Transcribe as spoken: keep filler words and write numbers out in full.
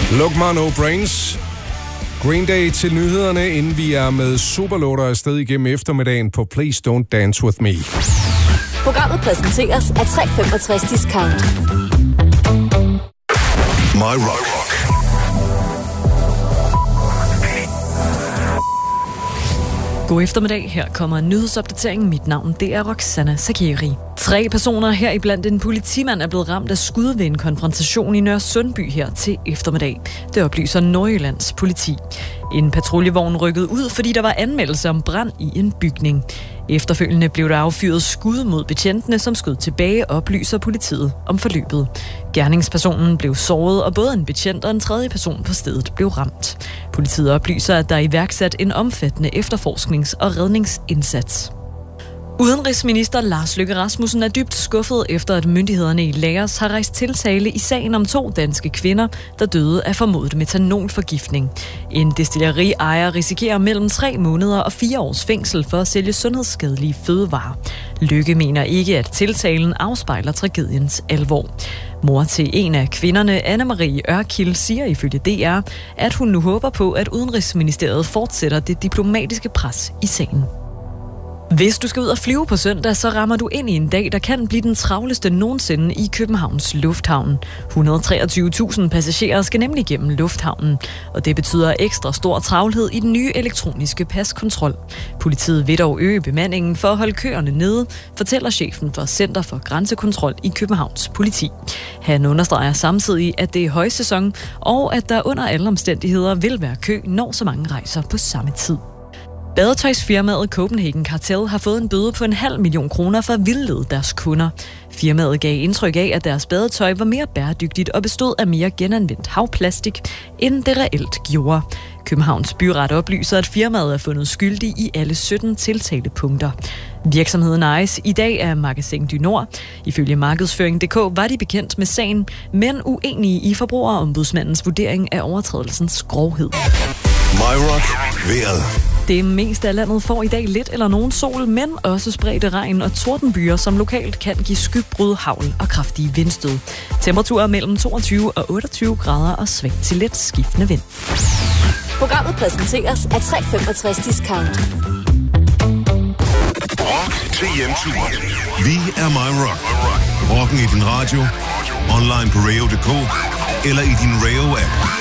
Look Ma, No Brains. Green Day til nyhederne, inden vi er med Superlåter afsted igennem eftermiddagen på Please Don't Dance With Me. Programmet præsenteres af tre femogtres Discount. My Rock. God eftermiddag. Her kommer en nyhedsopdatering. Mit navn det er Roxana Sakeri. Tre personer heriblandt en politimand er blevet ramt af skud ved en konfrontation i Nørre Sundby her til eftermiddag. Det oplyser Nordjyllands politi. En patruljevogn rykkede ud, fordi der var anmeldelse om brand i en bygning. Efterfølgende blev der affyret skud mod betjentene, som skød tilbage, oplyser politiet om forløbet. Gerningspersonen blev såret, og både en betjent og en tredje person på stedet blev ramt. Politiet oplyser, at der er iværksat en omfattende efterforsknings- og redningsindsats. Udenrigsminister Lars Løkke Rasmussen er dybt skuffet efter, at myndighederne i Laos har rejst tiltale i sagen om to danske kvinder, der døde af formodet metanolforgiftning. En destilleriejer risikerer mellem tre måneder og fire års fængsel for at sælge sundhedsskadelige fødevarer. Løkke mener ikke, at tiltalen afspejler tragediens alvor. Mor til en af kvinderne, Anne-Marie Ørkild, siger ifølge D R, at hun nu håber på, at Udenrigsministeriet fortsætter det diplomatiske pres i sagen. Hvis du skal ud og flyve på søndag, så rammer du ind i en dag, der kan blive den travleste nogensinde i Københavns Lufthavn. et hundrede og treogtyve tusind passagerer skal nemlig igennem lufthavnen, og det betyder ekstra stor travlhed i den nye elektroniske paskontrol. Politiet vil dog øge bemandingen for at holde køerne nede, fortæller chefen for Center for Grænsekontrol i Københavns Politi. Han understreger samtidig, at det er højsæson, og at der under alle omstændigheder vil være kø, når så mange rejser på samme tid. Badetøjsfirmaet Copenhagen Cartel har fået en bøde på en halv million kroner for at vildlede deres kunder. Firmaet gav indtryk af, at deres badetøj var mere bæredygtigt og bestod af mere genanvendt havplastik, end det reelt gjorde. Københavns Byret oplyser, at firmaet er fundet skyldig i alle sytten tiltalepunkter. Virksomheden ejes i dag af Magasin du Nord. Ifølge markedsføring punktum d k var de bekendt med sagen, men uenige i forbrugerombudsmandens vurdering af overtrædelsens grovhed. My Rock. Vejret. Det meste af landet får i dag lidt eller nogen sol, men også spredte regn og tordenbyer, som lokalt kan give skybrud, hagl og kraftige vindstød. Temperaturer mellem toogtyve og otteogtyve grader og svagt til let skiftende vind. Programmet præsenteres af tre femogtres Discount. Rock til hjemturen. Vi er My Rock. Rocken i din radio, online på radio punktum d k eller i din Radio-app.